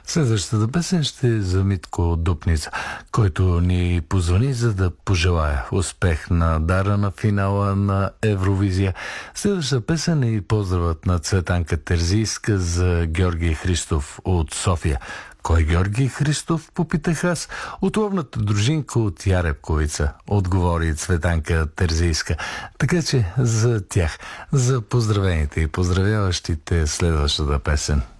Следващата песен ще е за Митко от Дупница, който ни позвани, за да пожелая успех на Дара на финала на Евровизия. Следващата песен е и поздравът на Цветанка Терзийска за Георги Христов от София. Кой Георги Христов, попитах аз. От ловната дружинка от Яребковица, отговори Цветанка Терзийска. Така че за тях, за поздравените и поздравяващите следващата песен.